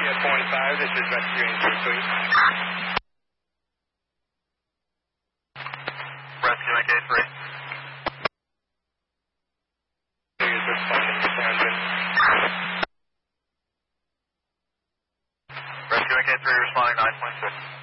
415, this is rescuing K3. Rescuing K3. Is responding to Tangent. Rescuing K3, responding 9.6.